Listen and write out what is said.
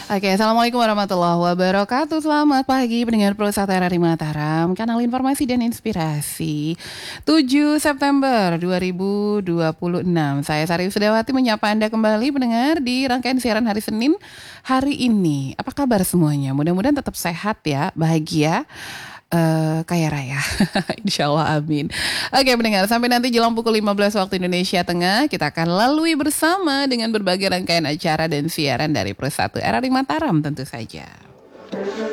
Oke, Assalamualaikum warahmatullahi wabarakatuh. Selamat pagi pendengar Pro 1 RRI Mataram, kanal informasi dan inspirasi. 7 September 2026. Saya Sari Sudawati menyapa Anda kembali pendengar di rangkaian siaran hari Senin hari ini. Apa kabar semuanya? Mudah-mudahan tetap sehat ya, bahagia. Kaya raya. Insya Allah amin. Oke pendengar, sampai nanti jelang pukul 15 waktu Indonesia Tengah, kita akan lalui bersama dengan berbagai rangkaian acara dan siaran dari Pro 1 RRI Mataram tentu saja.